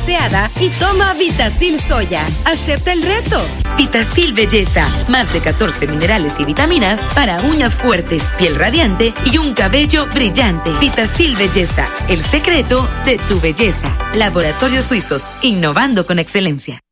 bronceada y toma Vitacil Soya. Acepta el reto. Vitacil Belleza. Más de 14 minerales y vitaminas para uñas fuertes, piel radiante y un cabello brillante. Vitacil Belleza. El secreto de tu belleza. Laboratorios Suizos. Innovando con excelencia.